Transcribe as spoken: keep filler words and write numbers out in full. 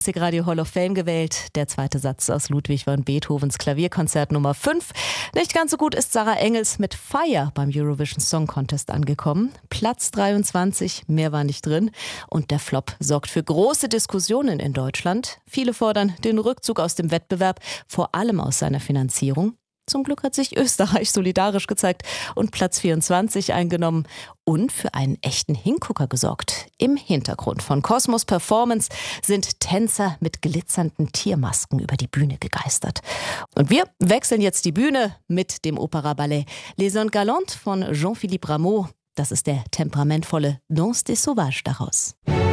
Radio Hall of Fame gewählt. Der zweite Satz aus Ludwig van Beethovens Klavierkonzert Nummer fünf. Nicht ganz so gut ist Sarah Engels mit Fire beim Eurovision Song Contest angekommen. Platz dreiundzwanzig, mehr war nicht drin. Und der Flop sorgt für große Diskussionen in Deutschland. Viele fordern den Rückzug aus dem Wettbewerb, vor allem aus seiner Finanzierung. Zum Glück hat sich Österreich solidarisch gezeigt und Platz vierundzwanzig eingenommen und für einen echten Hingucker gesorgt. Im Hintergrund von Kosmos Performance sind Tänzer mit glitzernden Tiermasken über die Bühne gegeistert. Und wir wechseln jetzt die Bühne mit dem Opera-Ballett Les Zones Galantes von Jean-Philippe Rameau. Das ist der temperamentvolle Danse des Sauvages daraus.